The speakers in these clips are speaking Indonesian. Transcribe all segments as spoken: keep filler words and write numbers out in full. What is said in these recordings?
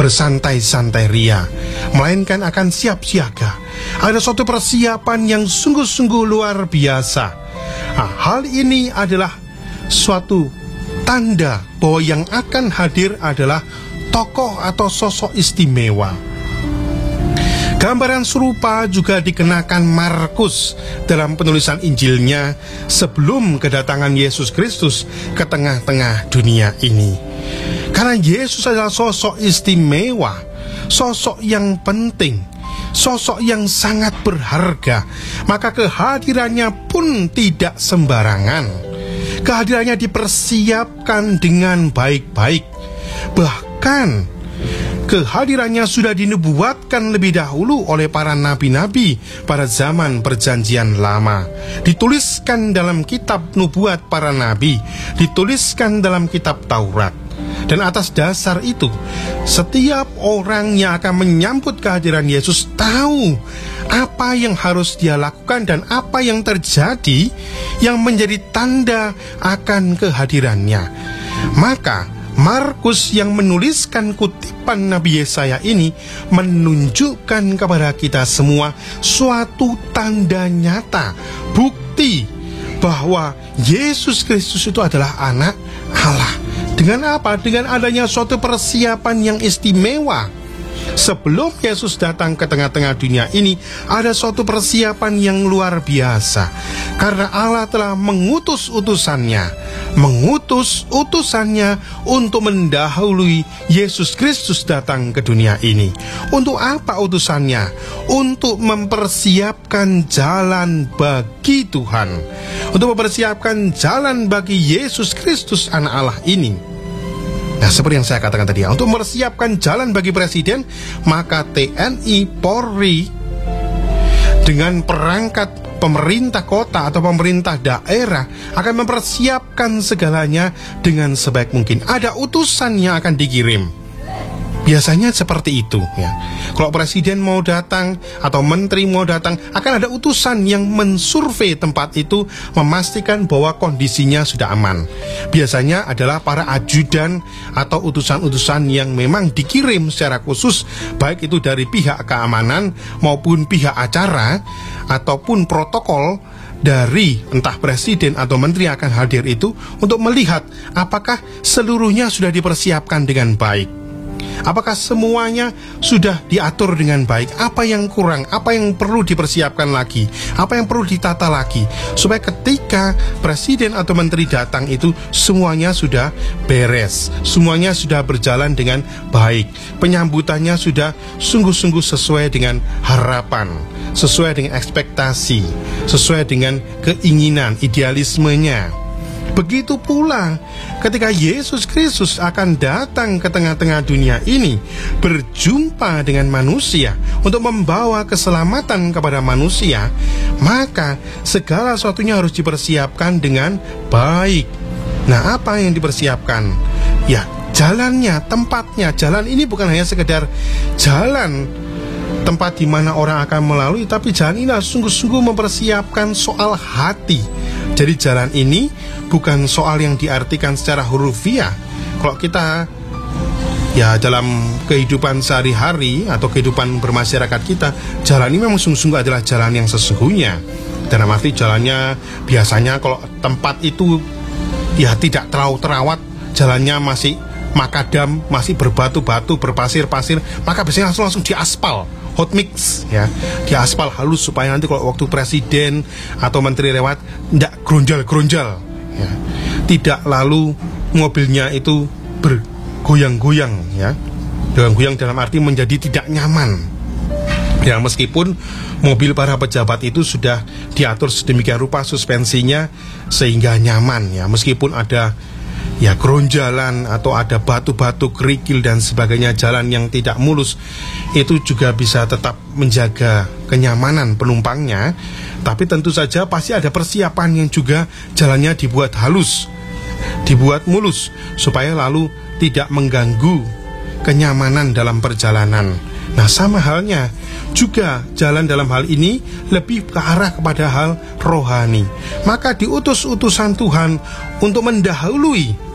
bersantai-santai ria, melainkan akan siap siaga. Ada suatu persiapan yang sungguh-sungguh luar biasa. Nah, hal ini adalah suatu tanda bahwa yang akan hadir adalah tokoh atau sosok istimewa. Gambaran serupa juga dikenakan Markus dalam penulisan Injilnya sebelum kedatangan Yesus Kristus ke tengah-tengah dunia ini. Karena Yesus adalah sosok istimewa, sosok yang penting, sosok yang sangat berharga, maka kehadirannya pun tidak sembarangan. Kehadirannya dipersiapkan dengan baik-baik. Bahkan kehadirannya sudah dinubuatkan lebih dahulu oleh para nabi-nabi pada zaman perjanjian lama. Dituliskan dalam kitab nubuat para nabi, dituliskan dalam kitab Taurat. Dan atas dasar itu, setiap orang yang akan menyambut kehadiran Yesus tahu apa yang harus dia lakukan dan apa yang terjadi yang menjadi tanda akan kehadirannya. Maka Markus yang menuliskan kutipan Nabi Yesaya ini menunjukkan kepada kita semua suatu tanda nyata, bukti bahwa Yesus Kristus itu adalah anak Allah. Dengan apa? Dengan adanya suatu persiapan yang istimewa. Sebelum Yesus datang ke tengah-tengah dunia ini, ada suatu persiapan yang luar biasa. Karena Allah telah mengutus utusannya, mengutus utusannya untuk mendahului Yesus Kristus datang ke dunia ini. Untuk apa utusannya? Untuk mempersiapkan jalan bagi Tuhan, untuk mempersiapkan jalan bagi Yesus Kristus anak Allah ini. Nah, seperti yang saya katakan tadi, untuk mempersiapkan jalan bagi presiden, maka T N I Polri dengan perangkat pemerintah kota atau pemerintah daerah akan mempersiapkan segalanya dengan sebaik mungkin. Ada utusan yang akan dikirim. Biasanya seperti itu ya. Kalau presiden mau datang atau menteri mau datang, akan ada utusan yang mensurvei tempat itu, memastikan bahwa kondisinya sudah aman. Biasanya adalah para ajudan atau utusan-utusan yang memang dikirim secara khusus, baik itu dari pihak keamanan maupun pihak acara ataupun protokol dari entah presiden atau menteri akan hadir itu, untuk melihat apakah seluruhnya sudah dipersiapkan dengan baik. Apakah semuanya sudah diatur dengan baik? Apa yang kurang? Apa yang perlu dipersiapkan lagi? Apa yang perlu ditata lagi? Supaya ketika presiden atau menteri datang itu semuanya sudah beres, semuanya sudah berjalan dengan baik, penyambutannya sudah sungguh-sungguh sesuai dengan harapan, sesuai dengan ekspektasi, sesuai dengan keinginan, idealismenya. Begitu pula ketika Yesus Kristus akan datang ke tengah-tengah dunia ini, berjumpa dengan manusia untuk membawa keselamatan kepada manusia, maka segala sesuatunya harus dipersiapkan dengan baik. Nah, apa yang dipersiapkan? Ya, jalannya, tempatnya. Jalan ini bukan hanya sekedar jalan tempat di mana orang akan melalui, tapi jalan ini sungguh-sungguh mempersiapkan soal hati. Jadi jalan ini bukan soal yang diartikan secara hurufiah. Kalau kita ya dalam kehidupan sehari-hari atau kehidupan bermasyarakat kita, jalan ini memang sungguh-sungguh adalah jalan yang sesungguhnya. Dalam arti jalannya biasanya kalau tempat itu ya tidak terlalu terawat, jalannya masih makadam, masih berbatu-batu, berpasir-pasir, maka biasanya langsung langsung diaspal, hot mix ya, diaspal halus supaya nanti kalau waktu presiden atau menteri lewat tidak gronjal-gronjal ya. Tidak lalu mobilnya itu bergoyang-goyang ya, goyang-goyang dalam arti menjadi tidak nyaman ya. Meskipun mobil para pejabat itu sudah diatur sedemikian rupa suspensinya sehingga nyaman ya, meskipun ada ya keronjalan atau ada batu-batu, kerikil dan sebagainya, jalan yang tidak mulus, itu juga bisa tetap menjaga kenyamanan penumpangnya. Tapi tentu saja pasti ada persiapan yang juga jalannya dibuat halus, dibuat mulus, supaya lalu tidak mengganggu kenyamanan dalam perjalanan. Nah, sama halnya juga jalan dalam hal ini lebih ke arah kepada hal rohani. Maka diutus utusan Tuhan untuk mendahului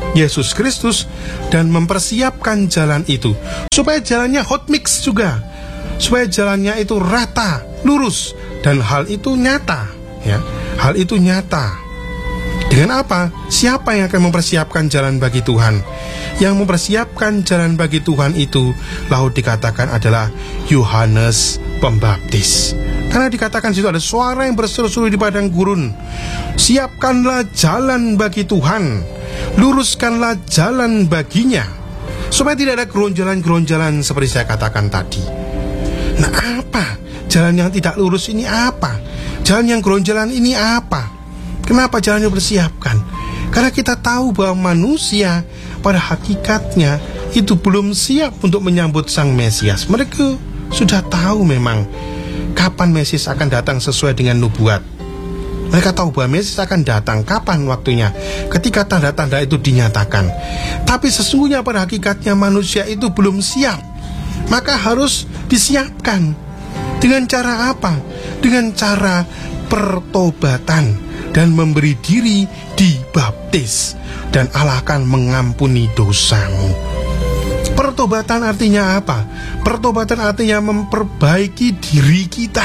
Yesus Kristus dan mempersiapkan jalan itu supaya jalannya hot mix juga, supaya jalannya itu rata, lurus, dan hal itu nyata, ya. Hal itu nyata. Dengan apa? Siapa yang akan mempersiapkan jalan bagi Tuhan? Yang mempersiapkan jalan bagi Tuhan itu lalu dikatakan adalah Yohanes Pembaptis. Karena dikatakan situ ada suara yang berseru-seru di padang gurun, siapkanlah jalan bagi Tuhan, luruskanlah jalan baginya, supaya tidak ada geronjalan-geronjalan seperti saya katakan tadi. Nah, apa? Jalan yang tidak lurus ini apa? Jalan yang geronjalan ini apa? Kenapa jalannya bersiapkan? Karena kita tahu bahwa manusia pada hakikatnya itu belum siap untuk menyambut Sang Mesias. Mereka sudah tahu memang kapan Mesias akan datang sesuai dengan nubuat. Mereka tahu bahwa Mesias akan datang kapan waktunya, ketika tanda-tanda itu dinyatakan. Tapi sesungguhnya pada hakikatnya manusia itu belum siap. Maka harus disiapkan. Dengan cara apa? Dengan cara pertobatan dan memberi diri dibaptis, dan Allah akan mengampuni dosamu. Pertobatan artinya apa? Pertobatan artinya memperbaiki diri kita.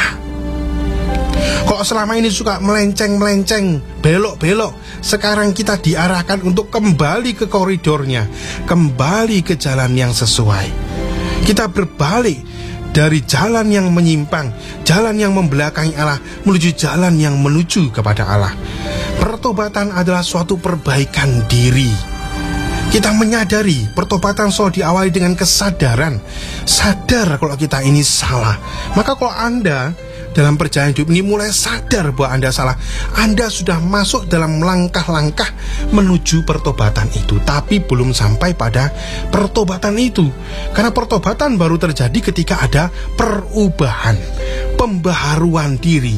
Kalau selama ini suka melenceng-melenceng, belok-belok, sekarang kita diarahkan untuk kembali ke koridornya, kembali ke jalan yang sesuai. Kita berbalik dari jalan yang menyimpang, jalan yang membelakangi Allah, menuju jalan yang menuju kepada Allah. Pertobatan adalah suatu perbaikan diri. Kita menyadari, pertobatan selalu diawali dengan kesadaran. Sadar kalau kita ini salah. Maka kalau Anda dalam perjalanan hidup ini mulai sadar bahwa Anda salah, Anda sudah masuk dalam langkah-langkah menuju pertobatan itu. Tapi belum sampai pada pertobatan itu. Karena pertobatan baru terjadi ketika ada perubahan, pembaharuan diri,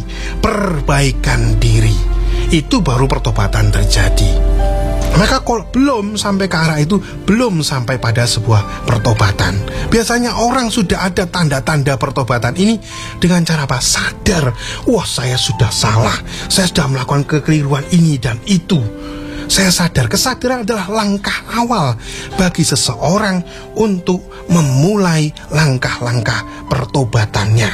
perbaikan diri. Itu baru pertobatan terjadi. Maka kalau belum sampai ke arah itu, belum sampai pada sebuah pertobatan. Biasanya orang sudah ada tanda-tanda pertobatan ini dengan cara apa? Sadar, wah saya sudah salah, saya sudah melakukan kekeliruan ini dan itu. Saya sadar, kesadaran adalah langkah awal bagi seseorang untuk memulai langkah-langkah pertobatannya.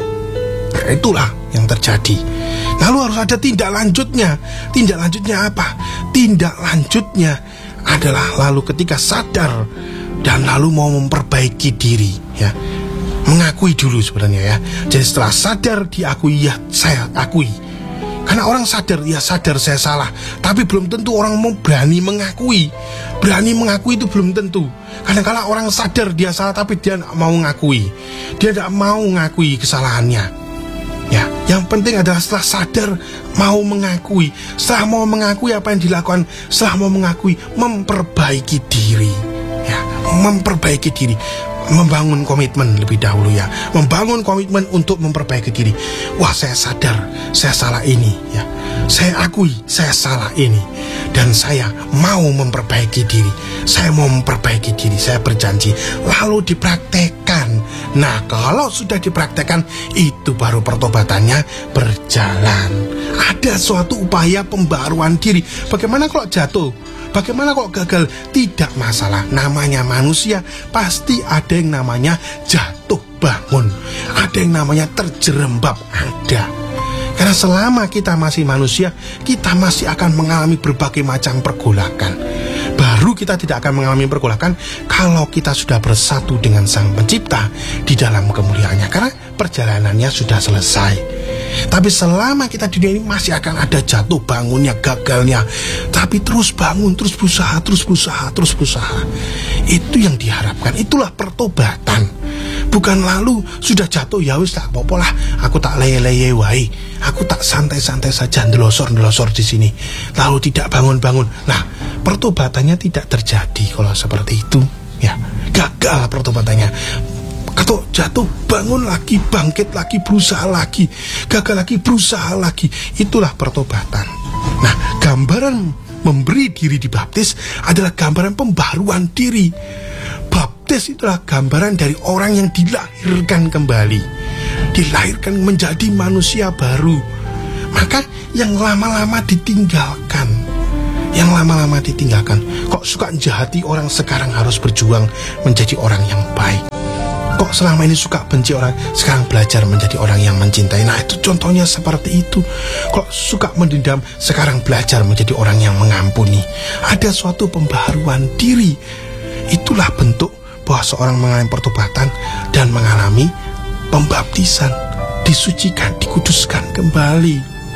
Nah, itulah yang terjadi. Lalu harus ada tindak lanjutnya. Tindak lanjutnya apa? Tindak lanjutnya adalah lalu ketika sadar dan lalu mau memperbaiki diri, ya. Mengakui dulu sebenarnya, ya. Jadi setelah sadar diakui, ya saya akui. Karena orang sadar, ya sadar saya salah, tapi belum tentu orang mau berani mengakui. Berani mengakui itu belum tentu. Kadang-kadang orang sadar dia salah, tapi dia tidak mau mengakui. Dia tidak mau mengakui kesalahannya. Ya, yang penting adalah setelah sadar mau mengakui. Setelah mau mengakui apa yang dilakukan, setelah mau mengakui, memperbaiki diri. Ya, memperbaiki diri. Membangun komitmen lebih dahulu, ya. Membangun komitmen untuk memperbaiki diri. Wah, saya sadar saya salah ini, ya. Saya akui saya salah ini, dan saya mau memperbaiki diri. Saya mau memperbaiki diri, saya berjanji. Lalu dipraktekkan. Nah, kalau sudah dipraktekkan, itu baru pertobatannya berjalan. Ada suatu upaya pembaruan diri. Bagaimana kalau jatuh? Bagaimana kalau gagal? Tidak masalah. Namanya manusia, pasti ada yang namanya jatuh bangun. Ada yang namanya terjerembab, ada. Karena selama kita masih manusia, kita masih akan mengalami berbagai macam pergolakan. Baru kita tidak akan mengalami pergolakan kalau kita sudah bersatu dengan Sang Pencipta di dalam kemuliaannya, karena perjalanannya sudah selesai. Tapi selama kita di dunia ini masih akan ada jatuh bangunnya, gagalnya. Tapi terus bangun, terus berusaha, terus berusaha, terus berusaha. Itu yang diharapkan. Itulah pertobatan. Bukan lalu sudah jatuh, ya wis tak apa-apa lah, aku tak leye-leye wae, aku tak santai-santai saja ndelosor-ndelosor di sini, lalu tidak bangun-bangun. Nah, pertobatannya tidak terjadi kalau seperti itu, ya. Gagal pertobatannya. Atau jatuh, bangun lagi, bangkit lagi, berusaha lagi, gagal lagi, berusaha lagi. Itulah pertobatan. Nah, gambaran memberi diri dibaptis adalah gambaran pembaruan diri. Baptis itulah gambaran dari orang yang dilahirkan kembali, dilahirkan menjadi manusia baru. Maka yang lama-lama ditinggalkan, yang lama-lama ditinggalkan. Kok suka jahati orang, sekarang harus berjuang menjadi orang yang baik. Kok selama ini suka benci orang, sekarang belajar menjadi orang yang mencintai. Nah, itu contohnya seperti itu. Kok suka mendendam, sekarang belajar menjadi orang yang mengampuni. Ada suatu pembaharuan diri. Itulah bentuk bahwa seorang mengalami pertobatan dan mengalami pembaptisan, disucikan, dikuduskan kembali,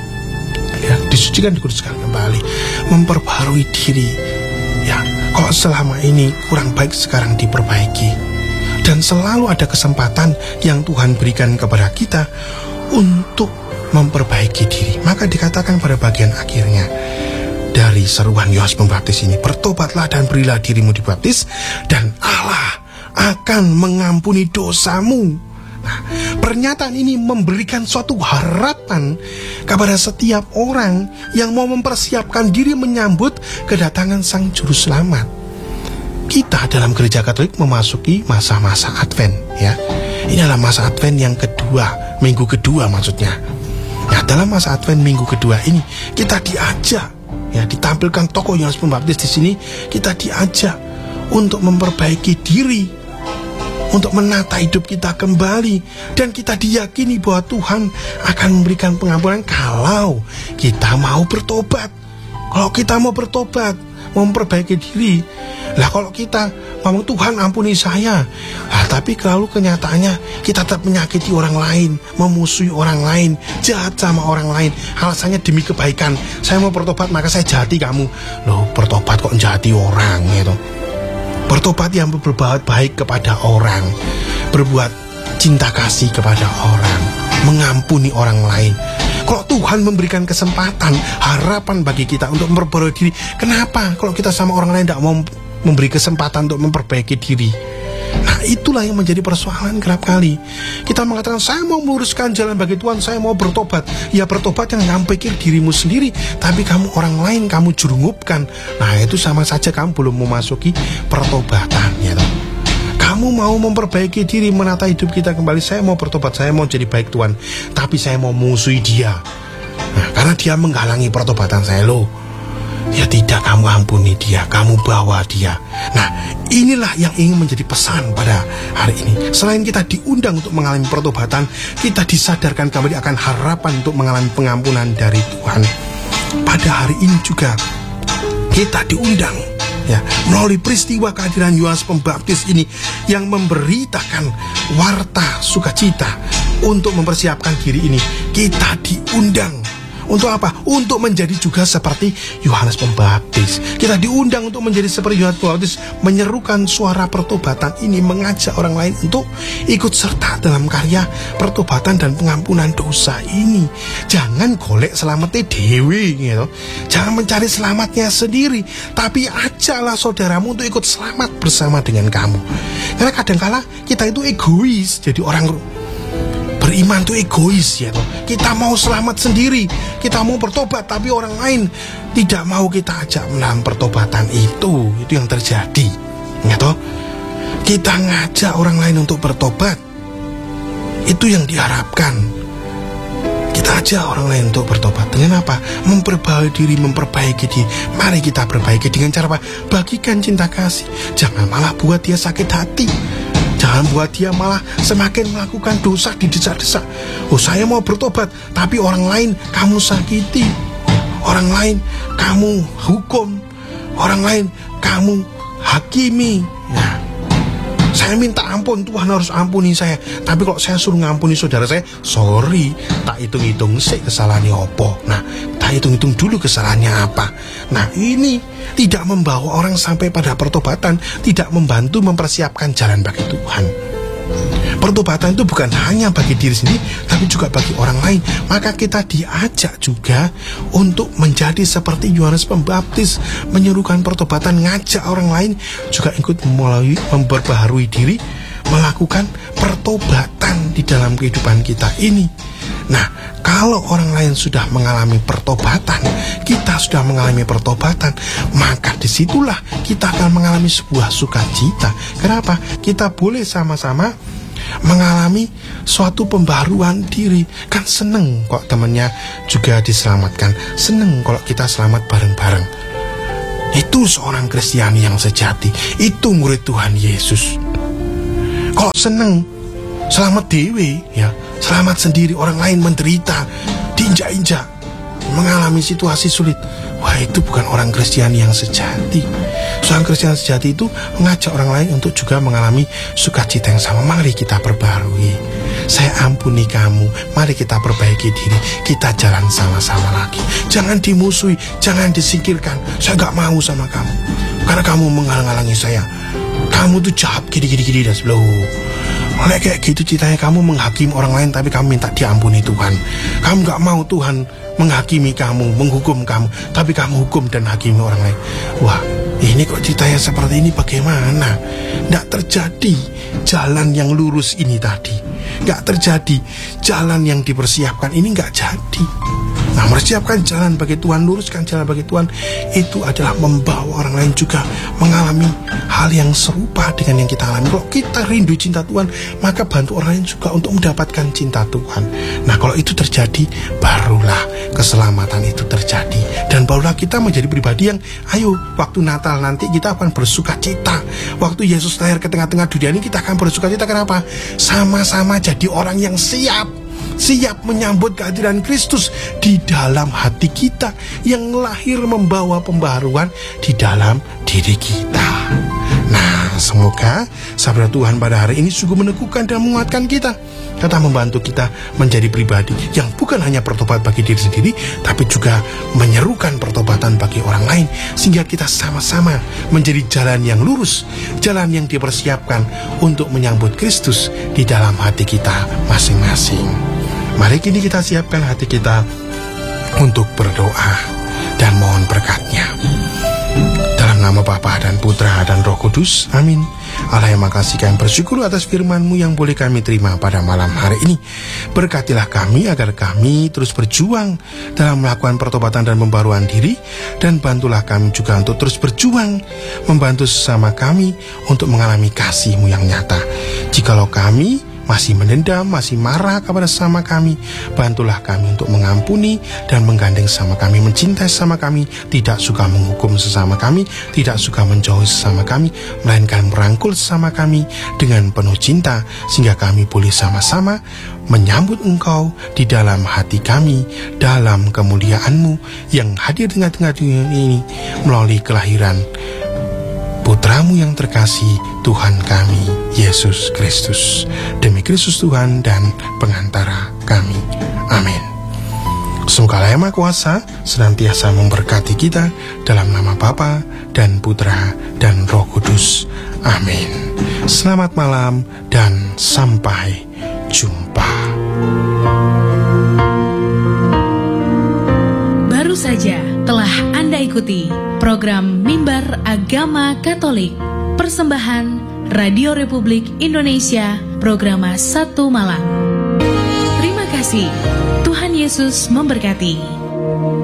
ya, disucikan, dikuduskan kembali, memperbaharui diri. Ya, kalau selama ini kurang baik, sekarang diperbaiki. Dan selalu ada kesempatan yang Tuhan berikan kepada kita untuk memperbaiki diri. Maka dikatakan pada bagian akhirnya dari seruan Yohanes Pembaptis ini, bertobatlah dan berilah dirimu dibaptis, dan Allah akan mengampuni dosamu. Nah, pernyataan ini memberikan suatu harapan kepada setiap orang yang mau mempersiapkan diri menyambut kedatangan Sang Juru Selamat. Kita dalam gereja Katolik memasuki masa-masa Advent, ya. Ini adalah masa Advent yang kedua, minggu kedua maksudnya. Nah, dalam masa Advent minggu kedua ini kita diajak, ya, ditampilkan tokoh Yohanes Pembaptis di sini, kita diajak untuk memperbaiki diri, untuk menata hidup kita kembali, dan kita diyakini bahwa Tuhan akan memberikan pengampunan kalau kita mau bertobat. Kalau kita mau bertobat, mau memperbaiki diri. Lah kalau kita ngomong Tuhan ampuni saya, lah tapi kalau kenyataannya kita tetap menyakiti orang lain, memusuhi orang lain, jahat sama orang lain, alasannya demi kebaikan. Saya mau bertobat maka saya jahati kamu. Loh, bertobat kok jahati orang gitu. Bertobat yang berbuat baik kepada orang, berbuat cinta kasih kepada orang, mengampuni orang lain. Kalau Tuhan memberikan kesempatan, harapan bagi kita untuk memperbaiki diri, kenapa kalau kita sama orang lain tidak mau memberi kesempatan untuk memperbaiki diri? Nah, itulah yang menjadi persoalan kerap kali. Kita mengatakan, saya mau meluruskan jalan bagi Tuhan, saya mau bertobat. Ya, bertobat yang kamu pikir dirimu sendiri, tapi kamu orang lain kamu jurungupkan. Nah, itu sama saja kamu belum memasuki pertobatan, ya toh. Kamu mau memperbaiki diri, menata hidup kita kembali. Saya mau bertobat, saya mau jadi baik Tuhan, tapi saya mau musuhi dia. Nah, karena dia menghalangi pertobatan saya, loh. Ya tidak, kamu ampuni dia, kamu bawa dia. Nah, inilah yang ingin menjadi pesan pada hari ini. Selain kita diundang untuk mengalami pertobatan, kita disadarkan kembali akan harapan untuk mengalami pengampunan dari Tuhan. Pada hari ini juga kita diundang, ya, melalui peristiwa kehadiran Yohanes Pembaptis ini yang memberitakan warta sukacita untuk mempersiapkan diri ini. Kita diundang untuk apa? Untuk menjadi juga seperti Yohanes Pembaptis. Kita diundang untuk menjadi seperti Yohanes Pembaptis, menyerukan suara pertobatan ini, mengajak orang lain untuk ikut serta dalam karya pertobatan dan pengampunan dosa ini. Jangan golek selamatnya dewi, gitu. Jangan mencari selamatnya sendiri, tapi ajaklah saudaramu untuk ikut selamat bersama dengan kamu. Karena kadangkala kita itu egois, jadi orang beriman itu egois, ya toh. Kita mau selamat sendiri, kita mau bertobat, tapi orang lain tidak mau kita ajak dalam pertobatan itu. Itu yang terjadi, ya toh. Kita ngajak orang lain untuk bertobat, itu yang diharapkan. Kita ajak orang lain untuk bertobat dengan apa? Memperbaiki diri, memperbaiki diri. Mari kita perbaiki dengan cara apa? Bagikan cinta kasih. Jangan malah buat dia sakit hati. Jangan buat dia malah semakin melakukan dosa, didesak-desak. Oh, saya mau bertobat, tapi orang lain kamu sakiti, orang lain kamu hukum, orang lain kamu hakimi. Nah, saya minta ampun, Tuhan harus ampuni saya. Tapi kalau saya suruh ngampuni saudara saya, sorry, tak hitung-hitung sih kesalahannya apa. Nah, tak hitung-hitung dulu kesalahannya apa. Nah, ini tidak membawa orang sampai pada pertobatan, tidak membantu mempersiapkan jalan bagi Tuhan. Pertobatan itu bukan hanya bagi diri sendiri, tapi juga bagi orang lain. Maka kita diajak juga untuk menjadi seperti Yohanes Pembaptis, menyerukan pertobatan, ngajak orang lain juga ikut melalui memperbaharui diri, melakukan pertobatan di dalam kehidupan kita ini. Nah, kalau orang lain sudah mengalami pertobatan, kita sudah mengalami pertobatan, maka disitulah kita akan mengalami sebuah sukacita. Kenapa? Kita boleh sama-sama mengalami suatu pembaruan diri. Kan seneng kok temannya juga diselamatkan, seneng kalau kita selamat bareng-bareng. Itu seorang Kristiani yang sejati. Itu murid Tuhan Yesus. Kalau seneng selamat dewe, ya, selamat sendiri, orang lain menderita, diinjak-injak, mengalami situasi sulit, wah, itu bukan orang Kristiani yang sejati. Seorang Kristiani sejati itu mengajak orang lain untuk juga mengalami sukacita yang sama. Mari kita perbarui. Saya ampuni kamu, mari kita perbaiki diri, kita jalan sama-sama lagi. Jangan dimusuhi, jangan disingkirkan. Saya gak mau sama kamu karena kamu menghalang-halangi saya. Kamu tuh jahat gini-gini dan sebelah. Oleh kayak gitu ceritanya kamu menghakimi orang lain, tapi kamu minta diampuni Tuhan. Kamu gak mau Tuhan menghakimi kamu, menghukum kamu, tapi kamu hukum dan hakimi orang lain. Wah, ini kok ceritanya seperti ini, bagaimana? Tidak terjadi jalan yang lurus ini tadi. Gak terjadi jalan yang dipersiapkan ini, gak jadi. Nah, mempersiapkan jalan bagi Tuhan, luruskan jalan bagi Tuhan, itu adalah membawa orang lain juga mengalami hal yang serupa dengan yang kita alami. Kalau kita rindu cinta Tuhan, maka bantu orang lain juga untuk mendapatkan cinta Tuhan. Nah, kalau itu terjadi, barulah keselamatan itu terjadi. Dan barulah kita menjadi pribadi yang, ayo, waktu Natal nanti kita akan bersuka cita. Waktu Yesus lahir ke tengah-tengah dunia ini, kita akan bersuka cita. Kenapa? Sama-sama jadi orang yang siap. Siap menyambut kehadiran Kristus di dalam hati kita, yang lahir membawa pembaharuan di dalam diri kita. Nah, semoga sabda Tuhan pada hari ini sungguh meneguhkan dan menguatkan kita, serta membantu kita menjadi pribadi yang bukan hanya bertobat bagi diri sendiri, tapi juga menyerukan pertobatan bagi orang lain, sehingga kita sama-sama menjadi jalan yang lurus, jalan yang dipersiapkan untuk menyambut Kristus di dalam hati kita masing-masing. Mari kini kita siapkan hati kita untuk berdoa dan mohon berkat-Nya. Dalam nama Bapa dan Putra dan Roh Kudus, amin. Allah yang makasih, kami bersyukur atas firman-Mu yang boleh kami terima pada malam hari ini. Berkatilah kami agar kami terus berjuang dalam melakukan pertobatan dan pembaruan diri, dan bantulah kami juga untuk terus berjuang membantu sesama kami untuk mengalami kasih-Mu yang nyata. Jikalau kami masih mendendam, masih marah kepada sesama kami, bantulah kami untuk mengampuni dan menggandeng sesama kami, mencintai sesama kami, tidak suka menghukum sesama kami, tidak suka menjauhi sesama kami, melainkan merangkul sesama kami dengan penuh cinta, sehingga kami boleh sama-sama menyambut Engkau di dalam hati kami, dalam kemuliaan-Mu yang hadir di tengah-tengah dunia ini melalui kelahiran Putra-Mu yang terkasih, Tuhan kami, Yesus Kristus. Demi Kristus Tuhan dan pengantara kami. Amin. Semoga Allah yang Maha Kuasa senantiasa memberkati kita dalam nama Bapa dan Putra dan Roh Kudus. Amin. Selamat malam dan sampai jumpa. Baru saja telah Anda ikuti program Mimbar Agama Katolik, persembahan Radio Republik Indonesia, Programa Satu Malam. Terima kasih. Tuhan Yesus memberkati.